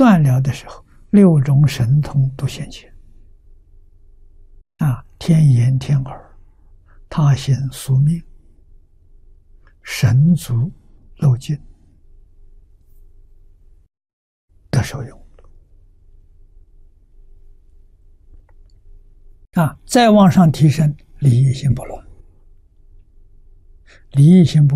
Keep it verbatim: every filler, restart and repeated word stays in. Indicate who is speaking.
Speaker 1: 断了的时候，六种神通都现前。啊，天眼、天耳、他心、宿命、神足、漏尽，得受用。啊，再往上提升，理义心不乱，理义心不